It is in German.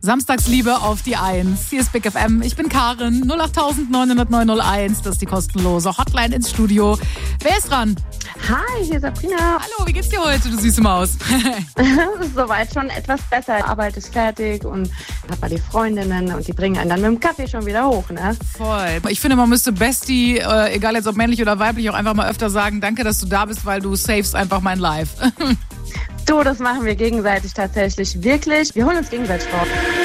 Samstagsliebe auf die 1. Hier ist Big FM. Ich bin Karin. 08900 das ist die kostenlose Hotline ins Studio. Wer ist dran? Hi, hier ist Sabrina. Hallo, wie geht's dir heute, du süße Maus? Soweit schon etwas besser. Die Arbeit ist fertig und hab mal die Freundinnen und die bringen einen dann mit dem Kaffee schon wieder hoch, ne? Voll. Ich finde, man müsste Bestie, egal jetzt ob männlich oder weiblich, auch einfach mal öfter sagen, danke, dass du da bist, weil du savest einfach mein Life. Du, das machen wir gegenseitig tatsächlich wirklich. Wir holen uns gegenseitig vor.